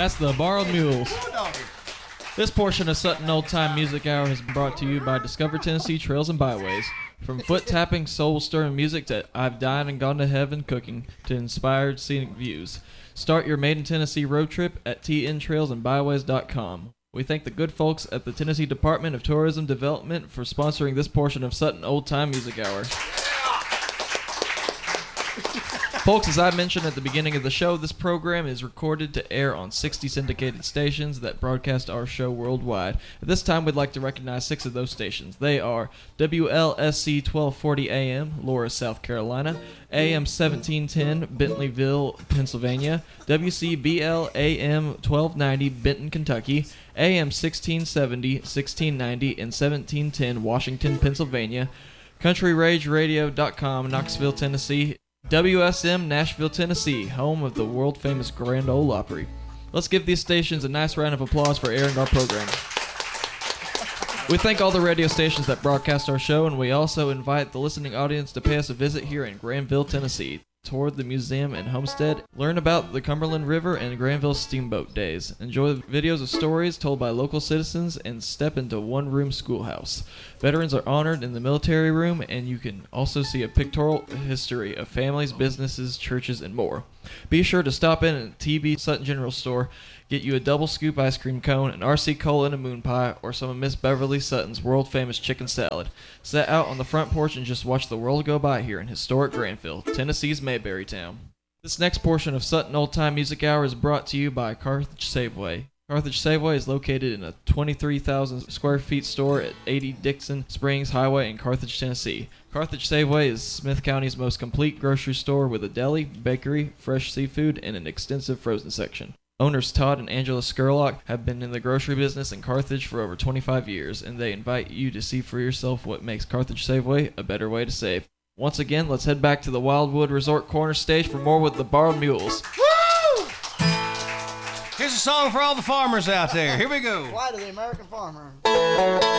That's the Borrowed Mules. This portion of Sutton Old Time Music Hour has been brought to you by Discover Tennessee Trails and Byways. From foot-tapping, soul-stirring music to I've Dined and Gone to Heaven cooking to inspired scenic views. Start your Made in Tennessee road trip at tntrailsandbyways.com. We thank the good folks at the Tennessee Department of Tourism Development for sponsoring this portion of Sutton Old Time Music Hour. Folks, as I mentioned at the beginning of the show, this program is recorded to air on 60 syndicated stations that broadcast our show worldwide. At this time, we'd like to recognize 6 of those stations. They are WLSC 1240 AM, Laura, South Carolina, AM 1710, Bentleyville, Pennsylvania, WCBL AM 1290, Benton, Kentucky, AM 1670, 1690, and 1710, Washington, Pennsylvania, CountryRageRadio.com, Knoxville, Tennessee, WSM Nashville, Tennessee, home of the world-famous Grand Ole Opry. Let's give these stations a nice round of applause for airing our program. We thank all the radio stations that broadcast our show, and we also invite the listening audience to pay us a visit here in Granville, Tennessee. Tour the museum and homestead, learn about the Cumberland River and Granville Steamboat Days, enjoy videos of stories told by local citizens, and step into one-room schoolhouse. Veterans are honored in the military room, and you can also see a pictorial history of families, businesses, churches, and more. Be sure to stop in at TB Sutton General Store, get you a double scoop ice cream cone, an RC Cola and a moon pie, or some of Miss Beverly Sutton's world-famous chicken salad. Sit out on the front porch and just watch the world go by here in historic Granville, Tennessee's Mayberry town. This next portion of Sutton Old Time Music Hour is brought to you by Carthage Safeway. Carthage Safeway is located in a 23,000 square feet store at 80 Dixon Springs Highway in Carthage, Tennessee. Carthage Safeway is Smith County's most complete grocery store with a deli, bakery, fresh seafood, and an extensive frozen section. Owners Todd and Angela Skurlock have been in the grocery business in Carthage for over 25 years, and they invite you to see for yourself what makes Carthage Safeway a better way to save. Once again, let's head back to the Wildwood Resort Corner stage for more with the Borrowed Mules. Woo! Here's a song for all the farmers out there. Here we go. Fly to the American farmer.